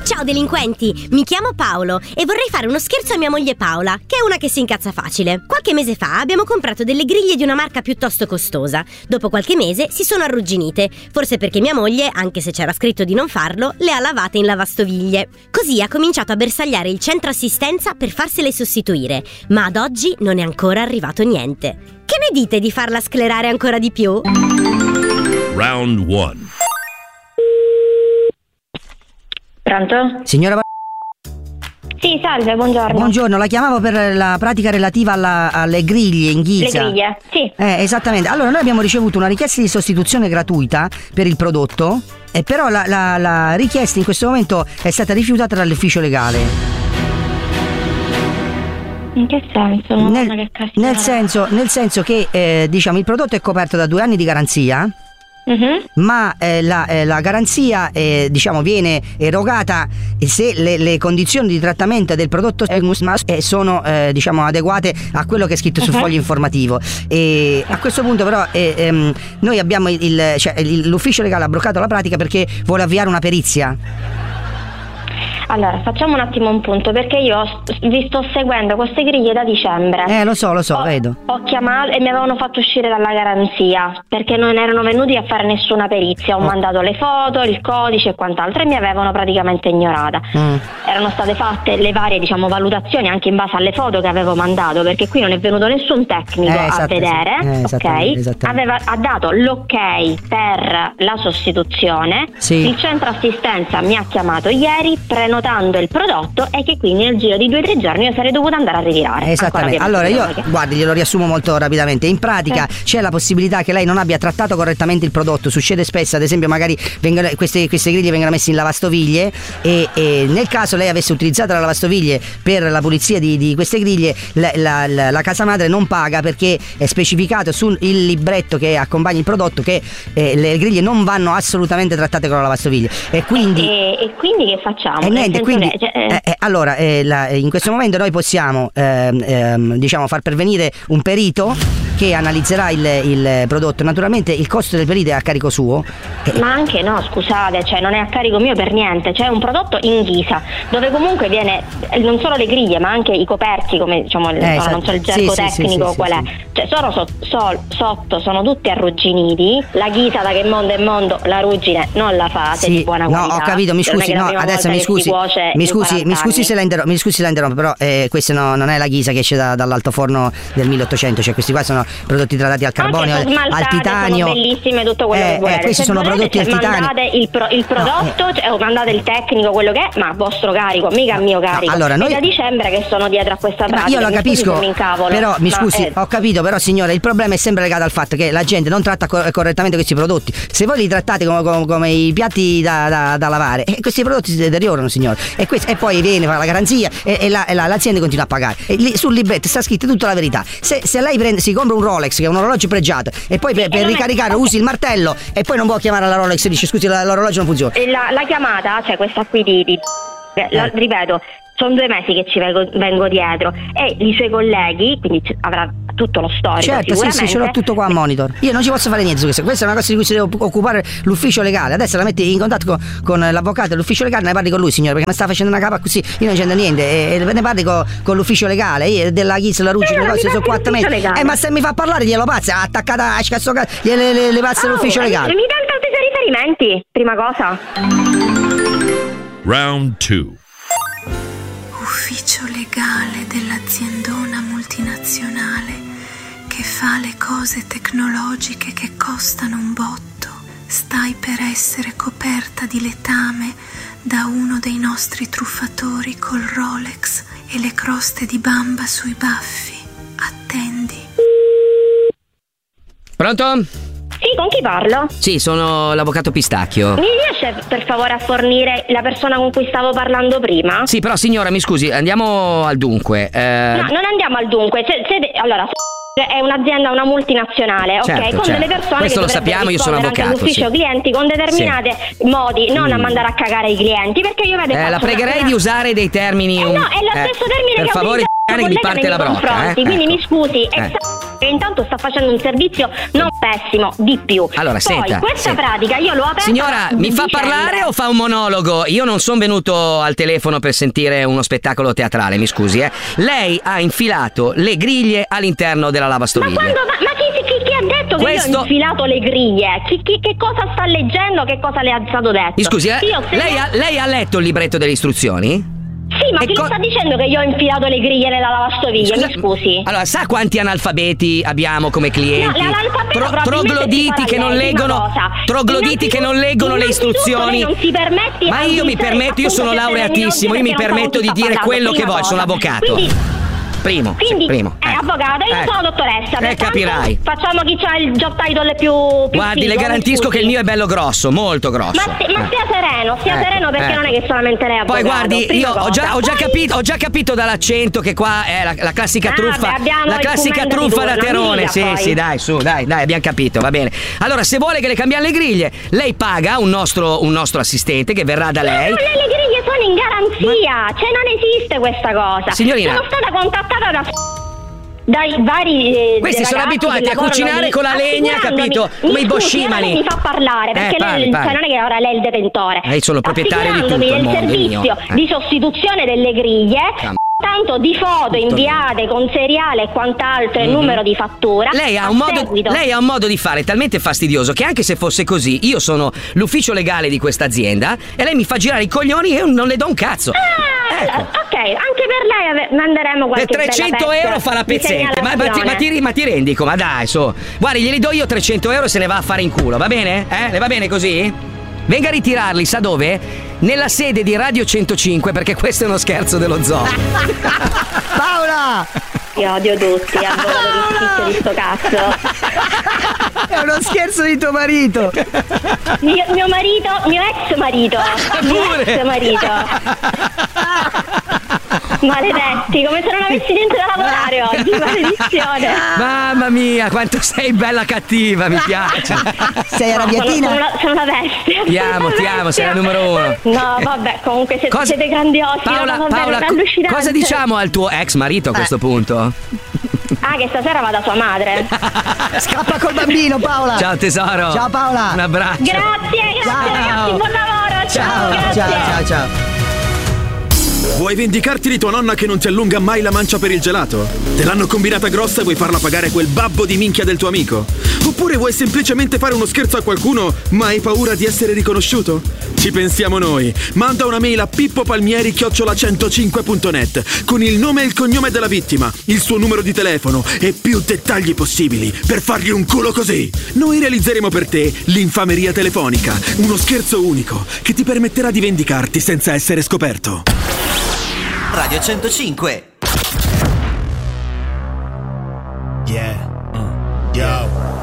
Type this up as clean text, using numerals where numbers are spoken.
Ciao delinquenti, mi chiamo Paolo e vorrei fare uno scherzo a mia moglie Paola, che è una che si incazza facile. Qualche mese fa abbiamo comprato delle griglie di una marca piuttosto costosa. Dopo qualche mese si sono arrugginite, forse perché mia moglie, anche se c'era scritto di non farlo, le ha lavate in lavastoviglie. Così ha cominciato a bersagliare il centro assistenza per farsele sostituire, ma ad oggi non è ancora arrivato niente. Che ne dite di farla sclerare ancora di più? Round 1. Pronto? Signora Sì, salve, buongiorno. Buongiorno, la chiamavo per la pratica relativa alle griglie in ghisa. Le griglie, sì. Esattamente. Allora, noi abbiamo ricevuto una richiesta di sostituzione gratuita per il prodotto, però la richiesta in questo momento è stata rifiutata dall'ufficio legale. In che senso? Nel senso che diciamo il prodotto è coperto da 2 anni di garanzia. Ma la garanzia diciamo viene erogata se le condizioni di trattamento del prodotto sono diciamo adeguate a quello che è scritto sul foglio informativo. E a questo punto però noi abbiamo l'ufficio legale ha bloccato la pratica perché vuole avviare una perizia. Allora, facciamo un attimo un punto, perché io vi sto seguendo queste griglie da dicembre. Lo so, vedo. Ho chiamato e mi avevano fatto uscire dalla garanzia perché non erano venuti a fare nessuna perizia. Ho mandato le foto, il codice e quant'altro e mi avevano praticamente ignorata. Erano state fatte le varie, diciamo, valutazioni anche in base alle foto che avevo mandato, perché qui non è venuto nessun tecnico a vedere. Ha dato l'ok per la sostituzione. Sì. Il centro assistenza mi ha chiamato ieri prenotando il prodotto e che quindi nel giro di 2 o 3 giorni io sarei dovuta andare a ritirare. Esattamente. Allora guardi, glielo riassumo molto rapidamente. In pratica c'è la possibilità che lei non abbia trattato correttamente il prodotto. Succede spesso, ad esempio, magari queste griglie vengono messe in lavastoviglie e nel caso lei avesse utilizzato la lavastoviglie per la pulizia di queste griglie, la casa madre non paga perché è specificato sul libretto che accompagna il prodotto che le griglie non vanno assolutamente trattate con la lavastoviglie. E quindi che facciamo? Allora in questo momento noi possiamo diciamo far pervenire un perito che analizzerà il prodotto. Naturalmente il costo del perito è a carico suo. Ma anche no, scusate, non è a carico mio per niente. C'è un prodotto in ghisa dove comunque viene non solo le griglie ma anche i coperti, come diciamo non so il gergo tecnico qual è. Cioè sono sotto sono tutti arrugginiti. La ghisa da che mondo è mondo la ruggine non la fate di buona qualità. No, ho capito, mi scusi, no, adesso mi scusi se la interrompo, però questa non è la ghisa che esce dall'altoforno del 1800, cioè questi qua sono prodotti trattati al carbonio, al titanio. Sono bellissime, tutto quello che volete. Questi sono prodotti al titanio. Mandate il prodotto, o mandate il tecnico, quello che è, ma a vostro carico, mica a mio carico. Allora, noi è da dicembre che sono dietro a questa pratica. Io lo capisco, però mi scusi, ho capito, però signore, il problema è sempre legato al fatto che la gente non tratta correttamente questi prodotti. Se voi li trattate come i piatti da lavare, questi prodotti si deteriorano, signore. E poi viene fa la garanzia e l'azienda continua a pagare. E lì, sul libretto sta scritta tutta la verità. Se lei si compra un Rolex, che è un orologio pregiato, e poi per ricaricare usi il martello e poi non può chiamare la Rolex e dice scusi l'orologio non funziona. La chiamata, cioè questa qui ripeto, sono 2 mesi che ci vengo dietro e i suoi colleghi, quindi avrà tutto lo storico. Certo, sì, ce l'ho tutto qua a monitor. Io non ci posso fare niente su questo. Questa è una cosa di cui si deve occupare l'ufficio legale. Adesso la metti in contatto con l'avvocato dell'ufficio legale, ne parli con lui, signore, perché mi sta facendo una capa così, io non c'entro niente. E ne parli con l'ufficio legale. Io della ghisa, la ruggine, le cose sono 4 mesi. Ma se mi fa parlare glielo pazza, attaccata a scazzo le pazze dell'ufficio legale. Mi dà tanti riferimenti, prima cosa. Round 2. Ufficio legale dell'aziendona multinazionale che fa le cose tecnologiche che costano un botto. Stai per essere coperta di letame da uno dei nostri truffatori col Rolex e le croste di bamba sui baffi. Attendi. Pronto? Sì, con chi parlo? Sì, sono l'avvocato Pistacchio. Mi riesce per favore a fornire la persona con cui stavo parlando prima? Sì, però signora, mi scusi, andiamo al dunque. No, non andiamo al dunque. Allora, è un'azienda, una multinazionale, ok? Certo, con certo. delle persone questo che lo sappiamo, io sono avvocato. Anche l'ufficio clienti con determinate modi, non a mandare a cagare i clienti, perché io vedo la pregherei di usare dei termini. No, è lo stesso termine per che favore, che mi parte la brocca. Quindi mi scusi. che intanto sta facendo un servizio non pessimo, di più. Allora, poi senta, questa pratica io l'ho aperta. Signora, mi fa parlare o fa un monologo? Io non sono venuto al telefono per sentire uno spettacolo teatrale, mi scusi, Lei ha infilato le griglie all'interno della lavastoviglie. Ma chi ha detto che io ho infilato le griglie? Che cosa sta leggendo? Che cosa le ha stato detto? Mi scusi, lei ha letto il libretto delle istruzioni? Sì, ma chi sta dicendo che io ho infilato le griglie nella lavastoviglie? Mi scusi. Allora, sa quanti analfabeti abbiamo come clienti? Trogloditi che non leggono le istruzioni. Non si permette. Ma io mi permetto, io sono laureatissimo, io mi permetto di dire quello che voglio, sono avvocato. Primo. Avvocato, io sono dottoressa. Capirai. Facciamo chi c'ha il job title più Guardi, le garantisco che il mio è bello grosso, molto grosso. Ma stia sereno perché non è che solamente lei è avvocato. Poi guardi, io ho già capito dall'accento che qua è la classica truffa. La classica truffa da Terone. Sì, dai, abbiamo capito, va bene. Allora, se vuole che le cambiamo le griglie, lei paga un nostro assistente che verrà da lei. Ma le griglie sono in garanzia, non esiste questa cosa. Signorina, sono stata contattata dai vari questi sono abituati a cucinare con la legna, capito? Come i boscimani. Mi fa parlare perché parli. non è che ora lei è il detentore. Lei sono proprietario di tutto il mondo, servizio di sostituzione delle griglie. Tanto di foto inviate con seriale e quant'altro e numero di fattura. Lei ha un modo di fare talmente fastidioso che anche se fosse così, io sono l'ufficio legale di questa azienda e lei mi fa girare i coglioni e io non le do un cazzo. Ecco. Ok, anche per lei manderemo qualche per 300 euro fa la pezzente. Ma ti rendi? Ma dai, guardi, glieli do io 300 euro e se ne va a fare in culo, va bene? Le va bene così? Venga a ritirarli, sa dove? Nella sede di Radio 105, perché questo è uno scherzo dello zoo. Paola! Io odio tutti, avvocato di sto cazzo. È uno scherzo di tuo marito. Mio marito, mio ex marito. Maledetti, come se non avessi niente da lavorare oggi, maledizione. Mamma mia, quanto sei bella cattiva, mi piace. Sei arrabbiatina? Sono una bestia. Ti amo, sei la numero uno. No, vabbè, comunque siete grandiosi. Paola, cosa diciamo al tuo ex marito a questo punto? Che stasera va da sua madre. Scappa col bambino, Paola. Ciao tesoro. Ciao Paola. Un abbraccio. Grazie ragazzi, buon lavoro. Ciao. Vuoi vendicarti di tua nonna che non ti allunga mai la mancia per il gelato? Te l'hanno combinata grossa e vuoi farla pagare quel babbo di minchia del tuo amico? Oppure vuoi semplicemente fare uno scherzo a qualcuno ma hai paura di essere riconosciuto? Ci pensiamo noi. Manda una mail a pippopalmieri@105.net con il nome e il cognome della vittima, il suo numero di telefono e più dettagli possibili per fargli un culo così. Noi realizzeremo per te l'infameria telefonica, uno scherzo unico che ti permetterà di vendicarti senza essere scoperto. Radio 105. Yeah. Yo.